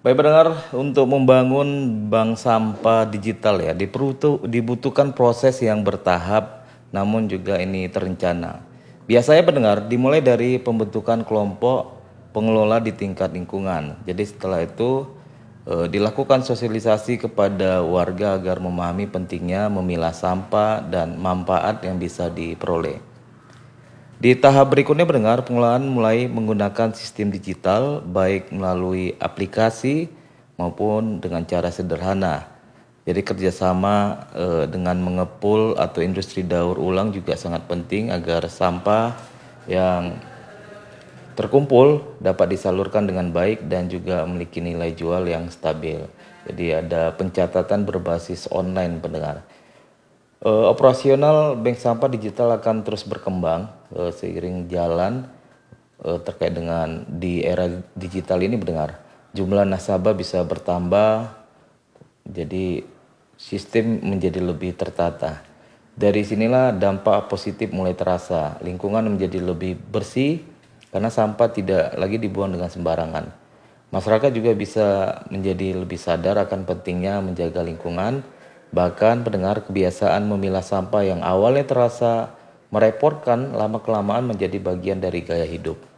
Baik pendengar, untuk membangun bank sampah digital ya dibutuhkan proses yang bertahap namun juga ini terencana. Biasanya pendengar dimulai dari pembentukan kelompok pengelola di tingkat lingkungan. Jadi setelah itu dilakukan sosialisasi kepada warga agar memahami pentingnya memilah sampah dan manfaat yang bisa diperoleh. Di tahap berikutnya pendengar, pengelolaan mulai menggunakan sistem digital baik melalui aplikasi maupun dengan cara sederhana. Jadi kerjasama dengan mengepul atau industri daur ulang juga sangat penting agar sampah yang terkumpul dapat disalurkan dengan baik dan juga memiliki nilai jual yang stabil. Jadi ada pencatatan berbasis online pendengar. Operasional bank sampah digital akan terus berkembang seiring jalan terkait dengan di era digital ini mendengar. Jumlah nasabah bisa bertambah, jadi sistem menjadi lebih tertata. Dari sinilah dampak positif mulai terasa. Lingkungan menjadi lebih bersih karena sampah tidak lagi dibuang dengan sembarangan. Masyarakat juga bisa menjadi lebih sadar akan pentingnya menjaga lingkungan. Bahkan pendengar kebiasaan memilah sampah yang awalnya terasa merepotkan lama-kelamaan menjadi bagian dari gaya hidup.